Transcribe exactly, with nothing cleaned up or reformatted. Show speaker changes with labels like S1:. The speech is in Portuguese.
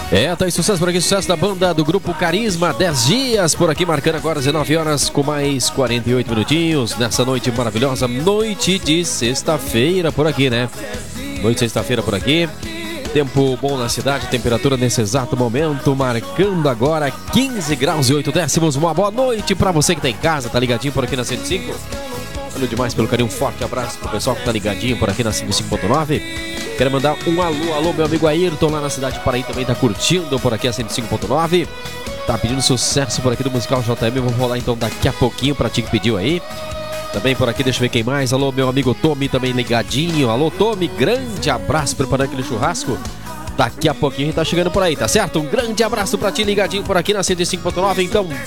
S1: É, tá em sucesso por aqui, sucesso da banda do Grupo Carisma, dez dias por aqui, marcando agora dezenove horas com mais quarenta e oito minutinhos, nessa noite maravilhosa, noite de sexta-feira por aqui, né? Noite de sexta-feira por aqui, tempo bom na cidade, temperatura nesse exato momento, marcando agora quinze graus e oito décimos, uma boa noite pra você que tá em casa, tá ligadinho por aqui na cento e cinco. Valeu demais pelo carinho, um forte abraço pro pessoal que tá ligadinho por aqui na cento e cinco ponto nove. Quero mandar um alô, alô, meu amigo Ayrton lá na cidade de Paraí também tá curtindo por aqui a cento e cinco ponto nove. Tá pedindo sucesso por aqui do Musical J M, vou rolar então daqui a pouquinho pra ti que pediu aí. Também por aqui, deixa eu ver quem mais. Alô, meu amigo Tommy também ligadinho. Alô, Tommy, grande abraço, preparando aquele churrasco. Daqui a pouquinho a gente tá chegando por aí, tá certo? Um grande abraço pra ti ligadinho por aqui na cento e cinco ponto nove. Então